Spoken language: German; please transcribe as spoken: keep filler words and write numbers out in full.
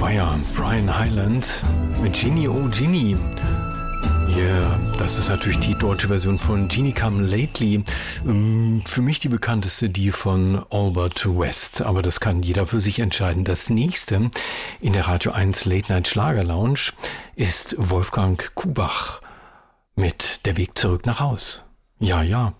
war ja Brian Hyland mit Ginny, oh Ginny. Yeah, das ist natürlich die deutsche Version von Jeannie Come Lately. Für mich die bekannteste, die von Albert West. Aber das kann jeder für sich entscheiden. Das nächste in der Radio eins Late Night Schlager Lounge ist Wolfgang Kubach mit Der Weg zurück nach Haus. Ja, ja,